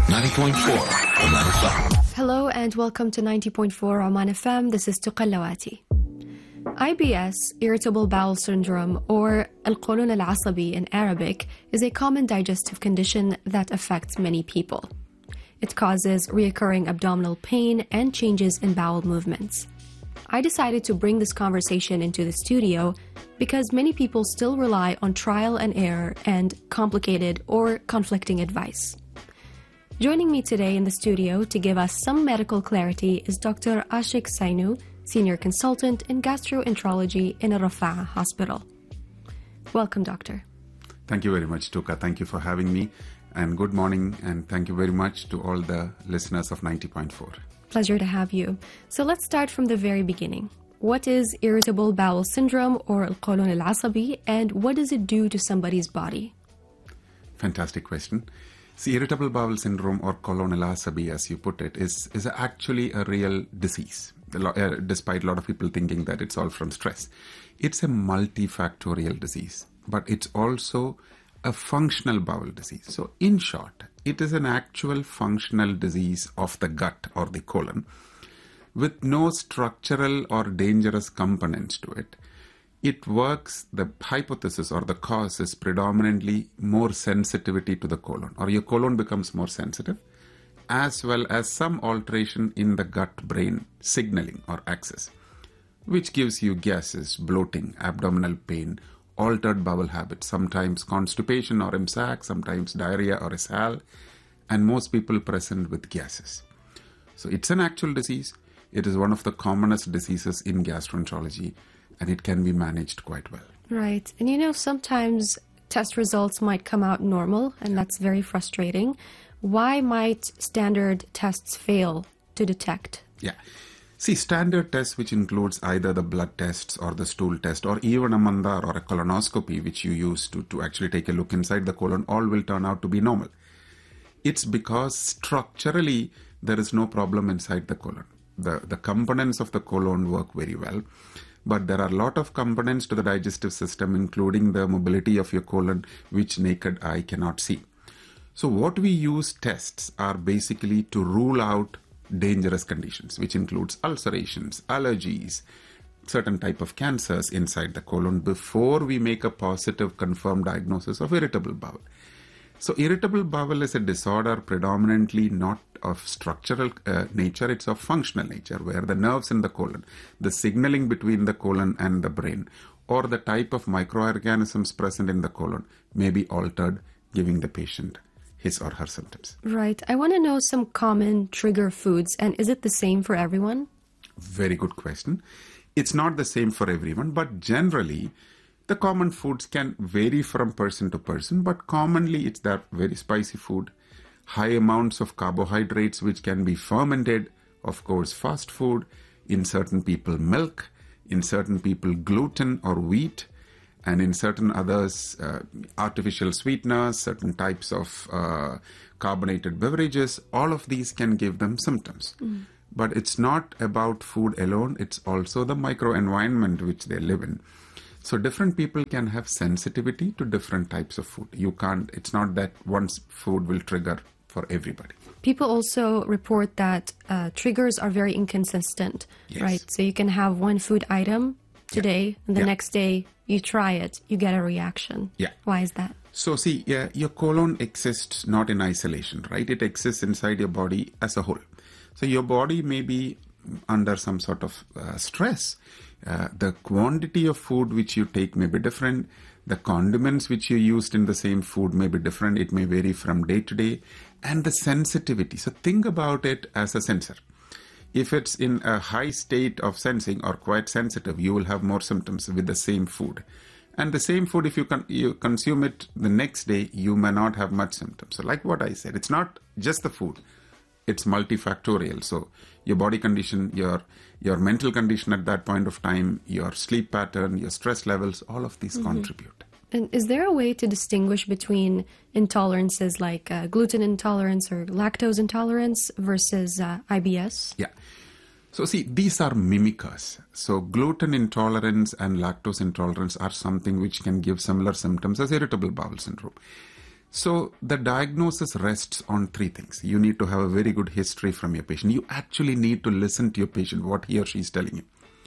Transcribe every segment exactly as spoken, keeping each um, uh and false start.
ninety point four Oman F M. Hello and welcome to ninety point four Oman F M. This is Tuqallawati. I B S, irritable bowel syndrome, or al-qulun al-asabi in Arabic, is a common digestive condition that affects many people. It causes recurring abdominal pain and changes in bowel movements. I decided to bring this conversation into the studio because many people still rely on trial and error and complicated or conflicting advice. Joining me today in the studio to give us some medical clarity is Doctor Ashik Sainu, Senior Consultant in Gastroenterology in Al-Rafa'a Hospital. Welcome, Doctor. Thank you very much, Tuka. Thank you for having me. And good morning, and thank you very much to all the listeners of ninety point four. Pleasure to have you. So let's start from the very beginning. What is irritable bowel syndrome or al-qulun al-asabi, and what does it do to somebody's body? Fantastic question. See, irritable bowel syndrome or qulun al-asabi, as you put it, is, is actually a real disease, despite a lot of people thinking that it's all from stress. It's a multifactorial disease, but it's also a functional bowel disease. So in short, it is an actual functional disease of the gut or the colon with no structural or dangerous components to it. It works, the hypothesis or the cause is predominantly more sensitivity to the colon, or your colon becomes more sensitive, as well as some alteration in the gut-brain signaling or axis, which gives you gases, bloating, abdominal pain, altered bowel habits, sometimes constipation or imsac, sometimes diarrhea or ishal, and most people present with gases. So it's an actual disease. It is one of the commonest diseases in gastroenterology, and it can be managed quite well. Right. And you know, sometimes test results might come out normal, and that's very frustrating. Why might standard tests fail to detect? Yeah. See, standard tests, which includes either the blood tests or the stool test or even a mandar or a colonoscopy, which you use to, to actually take a look inside the colon, all will turn out to be normal. It's because structurally there is no problem inside the colon. The, the components of the colon work very well, but there are a lot of components to the digestive system, including the mobility of your colon, which naked eye cannot see. So what we use tests are basically to rule out dangerous conditions, which includes ulcerations, allergies, certain type of cancers inside the colon before we make a positive confirmed diagnosis of irritable bowel. So irritable bowel is a disorder predominantly not of structural uh, nature, it's of functional nature, where the nerves in the colon, the signaling between the colon and the brain, or the type of microorganisms present in the colon may be altered, giving the patient his or her symptoms. Right. I want to know some common trigger foods, and is it the same for everyone? Very good question. It's not the same for everyone, but generally, the common foods can vary from person to person, but commonly it's that very spicy food, high amounts of carbohydrates which can be fermented, of course fast food, in certain people milk, in certain people gluten or wheat, and in certain others uh, artificial sweeteners, certain types of uh, carbonated beverages. All of these can give them symptoms. Mm. But it's not about food alone, it's also the microenvironment which they live in. So different people can have sensitivity to different types of food. You can't, it's not that one food will trigger for everybody. People also report that uh, triggers are very inconsistent, yes. right? So you can have one food item today, yeah. and the yeah. next day you try it, you get a reaction. Yeah. Why is that? So see, yeah, your colon exists not in isolation, right? It exists inside your body as a whole. So your body may be under some sort of uh, stress. Uh, the quantity of food which you take may be different. The condiments which you used in the same food may be different. It may vary from day to day. And the sensitivity. So think about it as a sensor. If it's in a high state of sensing or quite sensitive, you will have more symptoms with the same food. And the same food, if you, con- you consume it the next day, you may not have much symptoms. So like what I said, it's not just the food. It's multifactorial. So your body condition, your your mental condition at that point of time, your sleep pattern, your stress levels, all of these mm-hmm. contribute. And is there a way to distinguish between intolerances like uh, gluten intolerance or lactose intolerance versus uh, I B S? Yeah. So see, these are mimickers. So gluten intolerance and lactose intolerance are something which can give similar symptoms as irritable bowel syndrome. So the diagnosis rests on three things. You need to have a very good history from your patient. You actually need to listen to your patient, what he or she is telling you.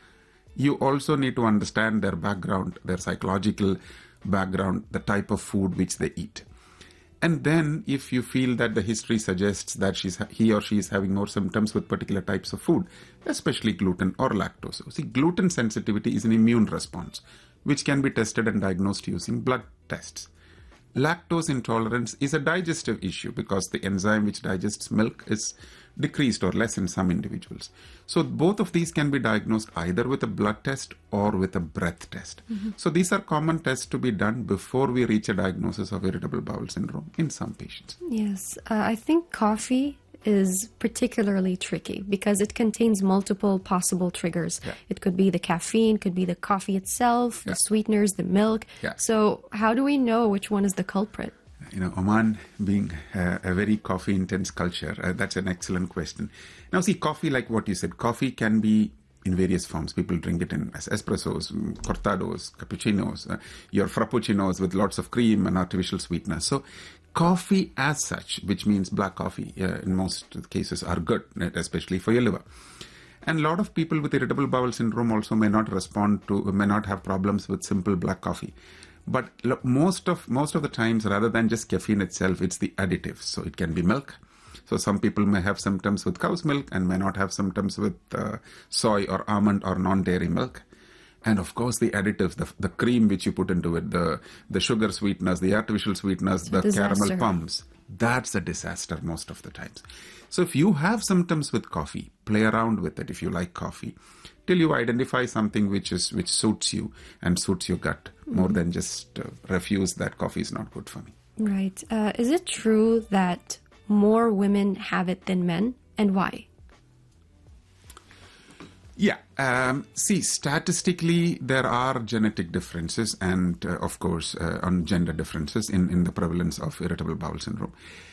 You also need to understand their background, their psychological background, the type of food which they eat. And then if you feel that the history suggests that she's, he or she is having more symptoms with particular types of food, especially gluten or lactose. See, gluten sensitivity is an immune response, which can be tested and diagnosed using blood tests. Lactose intolerance is a digestive issue because the enzyme which digests milk is decreased or less in some individuals. So both of these can be diagnosed either with a blood test or with a breath test. Mm-hmm. So these are common tests to be done before we reach a diagnosis of irritable bowel syndrome in some patients. Yes, uh, I think coffee is particularly tricky because it contains multiple possible triggers. Yeah. It could be the caffeine, could be the coffee itself, Yeah. the sweeteners, the milk. Yeah. So how do we know which one is the culprit? You know, Oman being uh, a very coffee-intense culture, uh, that's an excellent question. Now, see, coffee, like what you said, coffee can be in various forms. People drink it in as espressos, cortados, cappuccinos, uh, your frappuccinos with lots of cream and artificial sweetener. So coffee as such, which means black coffee, uh, in most cases are good, right, especially for your liver. And a lot of people with irritable bowel syndrome also may not respond to, may not have problems with simple black coffee. But look, most of most of the times, rather than just caffeine itself, it's the additives. So it can be milk. So some people may have symptoms with cow's milk and may not have symptoms with uh, soy or almond or non-dairy milk. And of course, the additives, the, the cream which you put into it, the, the sugar sweeteners, the artificial sweeteners, the Disaster. caramel pumps, that's a disaster most of the times. So if you have symptoms with coffee, play around with it if you like coffee, till you identify something which is which suits you and suits your gut, more mm-hmm. than just uh, refuse that coffee is not good for me. Right. Uh, is it true that more women have it than men, and why? Yeah. Um, see, statistically, there are genetic differences and, uh, of course, uh, on gender differences in, in the prevalence of irritable bowel syndrome.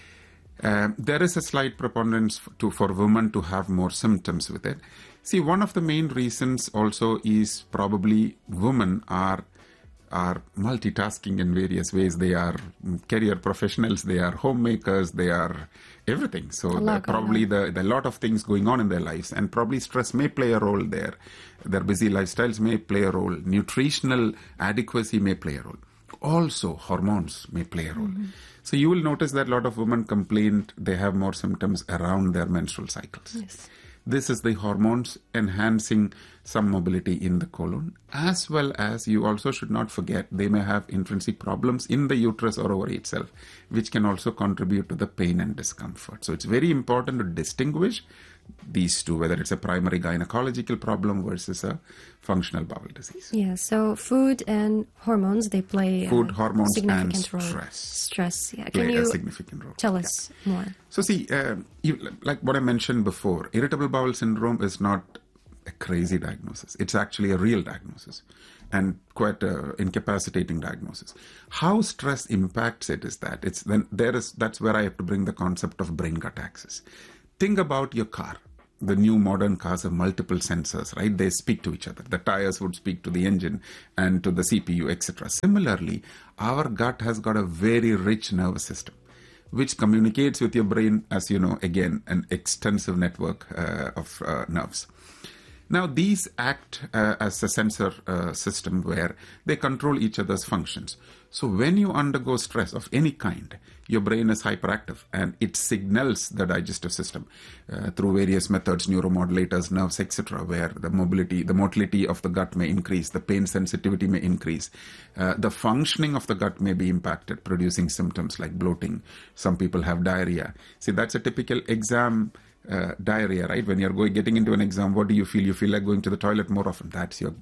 Uh, there is a slight preponderance to, for women to have more symptoms with it. See, one of the main reasons also is probably women are are multitasking in various ways. They are career professionals, they are homemakers, they are everything. So the, probably the, the lot of things going on in their lives, and probably stress may play a role there. Their busy lifestyles may play a role. Nutritional adequacy may play a role. Also, hormones may play a role. Mm-hmm. So you will notice that a lot of women complain they have more symptoms around their menstrual cycles. Yes. This is the hormones enhancing some mobility in the colon, as well as you also should not forget they may have intrinsic problems in the uterus or ovary itself, which can also contribute to the pain and discomfort. So it's very important to distinguish these two, whether it's a primary gynecological problem versus a functional bowel disease. Yeah, so food and hormones, they play food, a hormones, significant and role. stress. Stress, yeah. Play Can you a significant role. tell us yeah. more? So see, uh, you, like what I mentioned before, irritable bowel syndrome is not a crazy diagnosis. It's actually a real diagnosis and quite a incapacitating diagnosis. How stress impacts it is that it's then there is that's where I have to bring the concept of brain-gut axis. Think about your car. The new modern cars have multiple sensors, right? They speak to each other. The tires would speak to the engine and to the C P U, et cetera. Similarly, our gut has got a very rich nervous system, which communicates with your brain, as you know, again, an extensive network uh, of uh, nerves. Now, these act uh, as a sensor uh, system where they control each other's functions. So when you undergo stress of any kind, your brain is hyperactive and it signals the digestive system uh, through various methods, neuromodulators, nerves, et cetera, where the mobility, the motility of the gut may increase, the pain sensitivity may increase, uh, the functioning of the gut may be impacted, producing symptoms like bloating. Some people have diarrhea. See, that's a typical exam Uh, diarrhea, right? When you're going getting into an exam, what do you feel? You feel like going to the toilet more often. That's your,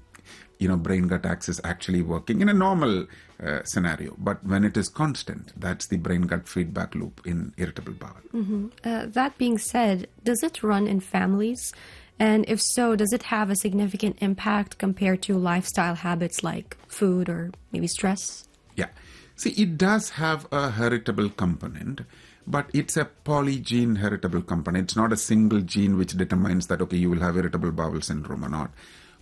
you know, brain-gut axis actually working in a normal uh, scenario. But when it is constant, that's the brain-gut feedback loop in irritable bowel. Mm-hmm. Uh, that being said, does it run in families? And if so, does it have a significant impact compared to lifestyle habits like food or maybe stress? Yeah. See, it does have a heritable component, but it's a polygene heritable component. It's not a single gene which determines that, okay, you will have irritable bowel syndrome or not.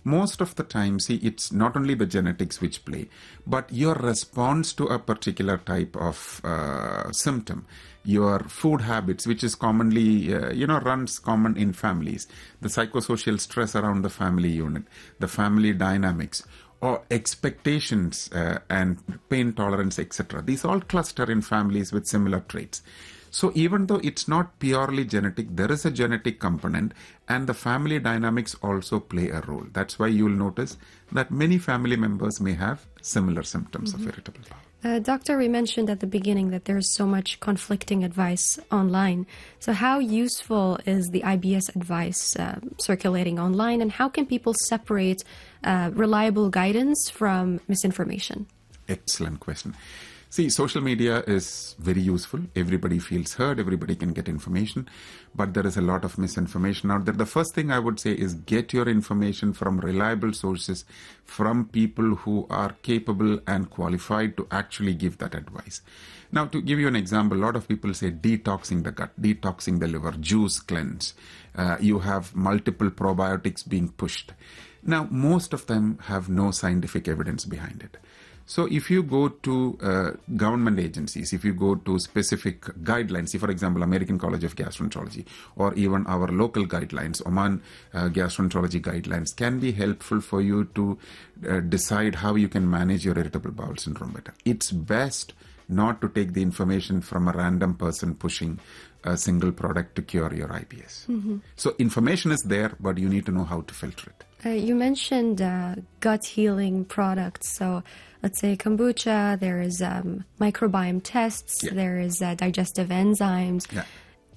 most of the time, see, it's not only the genetics which play, but your response to a particular type of uh, symptom, your food habits, which is commonly, uh, you know, runs common in families, the psychosocial stress around the family unit, the family dynamics, or expectations uh, and pain tolerance, et cetera. These all cluster in families with similar traits. So even though it's not purely genetic, there is a genetic component, and the family dynamics also play a role. That's why you'll notice that many family members may have similar symptoms mm-hmm. of irritable bowel. Uh, doctor, we mentioned at the beginning that there's so much conflicting advice online. So how useful is the I B S advice uh, circulating online, and how can people separate uh, reliable guidance from misinformation? Excellent question. See, social media is very useful. Everybody feels heard. Everybody can get information. But there is a lot of misinformation out there. The first thing I would say is get your information from reliable sources, from people who are capable and qualified to actually give that advice. Now, to give you an example, a lot of people say detoxing the gut, detoxing the liver, juice cleanse. Uh, you have multiple probiotics being pushed. Now, most of them have no scientific evidence behind it. So if you go to uh, government agencies, if you go to specific guidelines, see, for example, American College of Gastroenterology, or even our local guidelines, Oman uh, Gastroenterology guidelines, can be helpful for you to uh, decide how you can manage your irritable bowel syndrome better. It's best not to take the information from a random person pushing a single product to cure your I B S. Mm-hmm. So information is there, but you need to know how to filter it. Uh, you mentioned uh, gut healing products. So let's say kombucha, there is um, microbiome tests, yeah. there is uh, digestive enzymes. Yeah.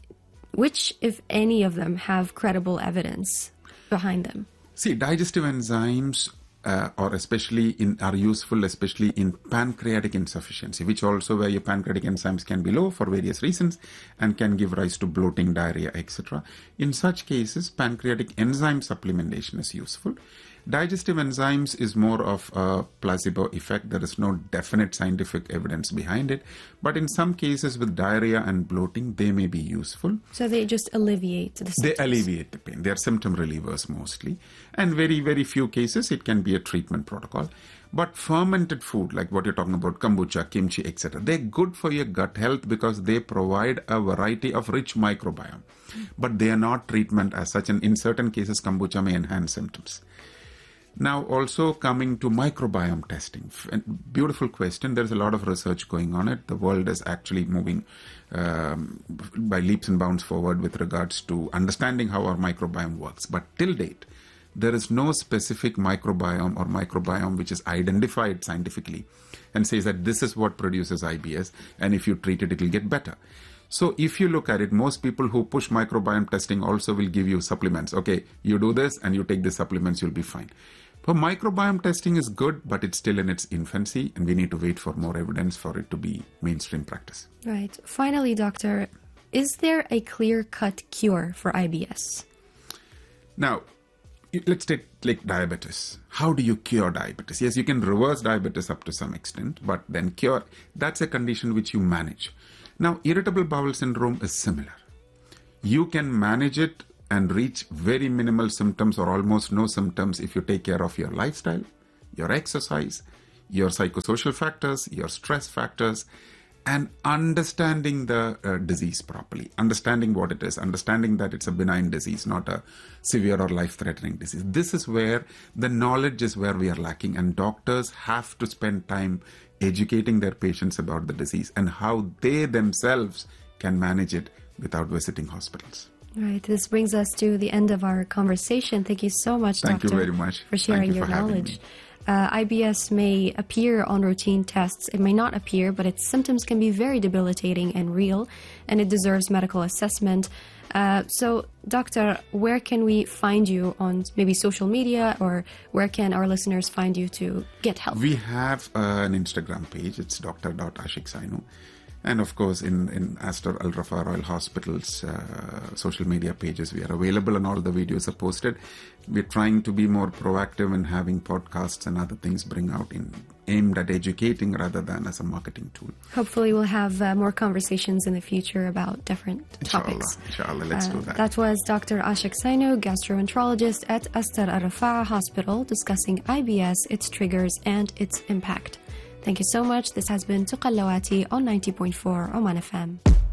Which, if any of them, have credible evidence behind them? See, digestive enzymes uh, are especially in are useful, especially in pancreatic insufficiency, which also where your pancreatic enzymes can be low for various reasons and can give rise to bloating, diarrhea, et cetera. In such cases, pancreatic enzyme supplementation is useful. Digestive enzymes is more of a placebo effect. There is no definite scientific evidence behind it. But in some cases with diarrhea and bloating, they may be useful. So they just alleviate the symptoms? They alleviate the pain. They are symptom relievers mostly. And very, very few cases, it can be a treatment protocol. But fermented food, like what you're talking about, kombucha, kimchi, et cetera, they're good for your gut health because they provide a variety of rich microbiome. But they are not treatment as such. And in certain cases, kombucha may enhance symptoms. Now, also coming to microbiome testing. Beautiful question. There's a lot of research going on it. The world is actually moving um, by leaps and bounds forward with regards to understanding how our microbiome works. But till date, there is no specific microbiome or microbiome which is identified scientifically and says that this is what produces I B S, and if you treat it, it will get better. So if you look at it, most people who push microbiome testing also will give you supplements. Okay, you do this and you take the supplements, you'll be fine. But microbiome testing is good, but it's still in its infancy, and we need to wait for more evidence for it to be mainstream practice. Right. Finally, doctor, is there a clear-cut cure for I B S? Now, let's take like diabetes. How do you cure diabetes? Yes, you can reverse diabetes up to some extent, but then cure, that's a condition which you manage. Now, irritable bowel syndrome is similar. You can manage it and reach very minimal symptoms or almost no symptoms if you take care of your lifestyle, your exercise, your psychosocial factors, your stress factors, and understanding the uh, disease properly, understanding what it is, understanding that it's a benign disease, not a severe or life-threatening disease. This is where the knowledge is where we are lacking, and doctors have to spend time educating their patients about the disease and how they themselves can manage it without visiting hospitals. Right. This brings us to the end of our conversation. Thank you so much, Thank Doctor, you very much. for sharing Thank you your for having knowledge. me. Uh, I B S may appear on routine tests. It may not appear, but its symptoms can be very debilitating and real, and it deserves medical assessment. Uh, so, Doctor, where can we find you on maybe social media, or where can our listeners find you to get help? We have uh, an Instagram page. It's doctor dot ashik sainu. And of course, in, in Aster Al Rafa Royal Hospital's uh, social media pages, we are available and all the videos are posted. We're trying to be more proactive in having podcasts and other things bring out in aimed at educating rather than as a marketing tool. Hopefully we'll have uh, more conversations in the future about different topics. Inshallah, inshallah, let's uh, do that. That was Doctor Ashik Saino, gastroenterologist at Astar Al-Rafa'a Hospital, discussing I B S, its triggers, and its impact. Thank you so much. This has been Tuqallawati on ninety point four Oman F M.